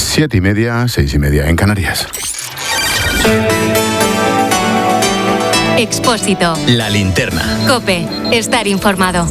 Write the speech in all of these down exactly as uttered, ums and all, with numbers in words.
Siete y media, seis y media en Canarias. Expósito. La linterna. COPE. Estar informado.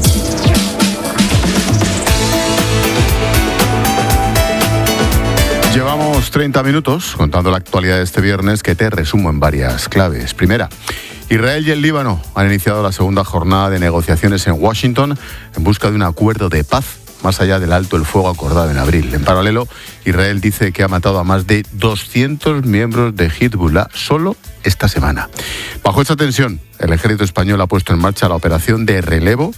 Llevamos treinta minutos contando la actualidad de este viernes, que te resumo en varias claves. Primera, Israel y el Líbano han iniciado la segunda jornada de negociaciones en Washington en busca de un acuerdo de paz más allá del alto el fuego acordado en abril. En paralelo, Israel dice que ha matado a más de doscientos miembros de Hezbollah solo esta semana. Bajo esta tensión, el ejército español ha puesto en marcha la operación de relevo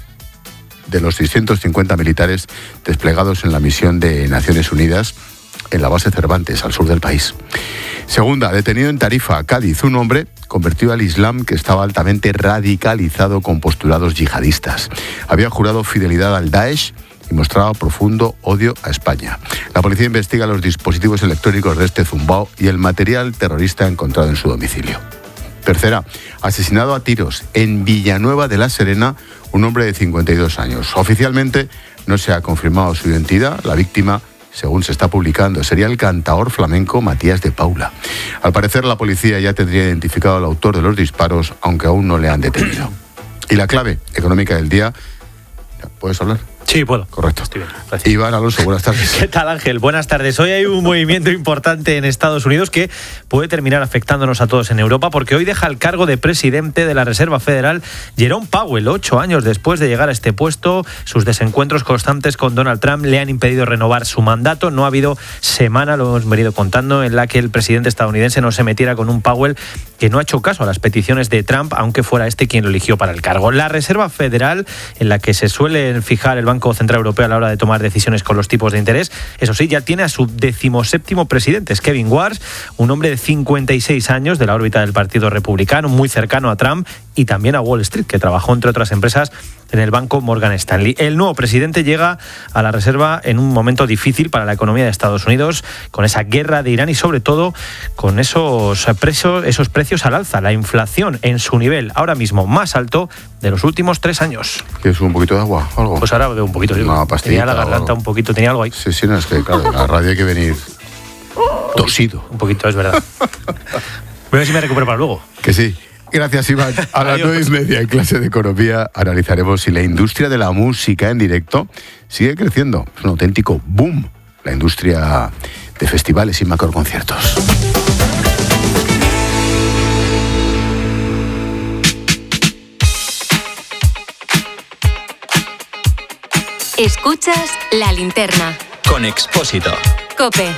de los seiscientos cincuenta militares desplegados en la misión de Naciones Unidas en la base Cervantes, al sur del país. Segunda, detenido en Tarifa, Cádiz, un hombre convertido al Islam que estaba altamente radicalizado con postulados yihadistas. Había jurado fidelidad al Daesh y mostraba profundo odio a España. La policía investiga los dispositivos electrónicos de este zumbao y el material terrorista encontrado en su domicilio. Tercera, asesinado a tiros en Villanueva de la Serena, un hombre de cincuenta y dos años. Oficialmente no se ha confirmado su identidad. La víctima, según se está publicando, sería el cantaor flamenco Matías de Paula. Al parecer, la policía ya tendría identificado al autor de los disparos, aunque aún no le han detenido. Y la clave económica del día, ¿puedes hablar? Sí, puedo. Correcto. Estoy bien. Gracias. Iván Alonso, buenas tardes. ¿Qué tal, Ángel? Buenas tardes. Hoy hay un movimiento importante en Estados Unidos que puede terminar afectándonos a todos en Europa, porque hoy deja el cargo de presidente de la Reserva Federal Jerome Powell. Ocho años después de llegar a este puesto, sus desencuentros constantes con Donald Trump le han impedido renovar su mandato. No ha habido semana, lo hemos venido contando, en la que el presidente estadounidense no se metiera con un Powell que no ha hecho caso a las peticiones de Trump, aunque fuera este quien lo eligió para el cargo. La Reserva Federal, en la que se suele fijar el Banco Central Europeo a la hora de tomar decisiones con los tipos de interés, eso sí, ya tiene a su decimoséptimo presidente, es Kevin Warsh, un hombre de cincuenta y seis años de la órbita del Partido Republicano, muy cercano a Trump y también a Wall Street, que trabajó entre otras empresas en el banco Morgan Stanley. El nuevo presidente llega a la Reserva en un momento difícil para la economía de Estados Unidos, con esa guerra de Irán y sobre todo con esos precios, esos precios al alza, la inflación en su nivel ahora mismo más alto de los últimos tres años. ¿Quieres un poquito de agua o algo? Pues ahora bebo un poquito. Una pastillita. Tenía la garganta un poquito, tenía algo ahí. Sí, sí, no, es que claro, la radio hay que venir tosido. Un poquito, es verdad. Voy a ver si me recupero para luego. Que sí. Gracias, Iván. A las nueve y media en clase de economía analizaremos si la industria de la música en directo sigue creciendo. Es un auténtico boom, la industria de festivales y macroconciertos. Escuchas La Linterna. Con Expósito. COPE.